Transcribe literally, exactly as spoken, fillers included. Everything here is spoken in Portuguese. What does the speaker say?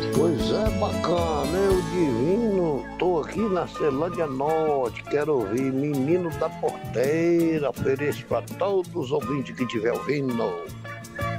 Pois é, bacana, eu divino, tô aqui na Celândia Norte, quero ouvir Menino da Porteira, ofereço para todos os ouvintes que estiver ouvindo.